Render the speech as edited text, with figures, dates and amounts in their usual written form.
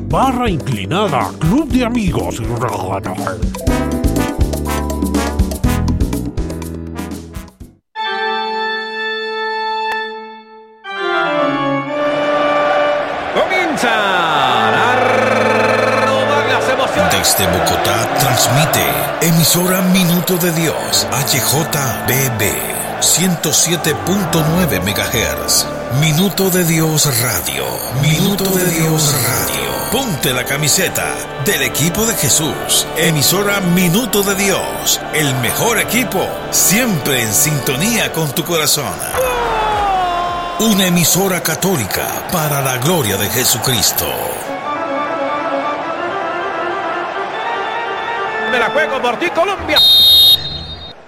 /inclinada Club de Amigos. Desde Bogotá transmite emisora Minuto de Dios, HJBB 107.9 MHz. Minuto de Dios Radio. Minuto de Dios Radio. Ponte la camiseta del equipo de Jesús. Emisora Minuto de Dios. El mejor equipo, siempre en sintonía con tu corazón. Una emisora católica para la gloria de Jesucristo. Me la juego por ti, Colombia.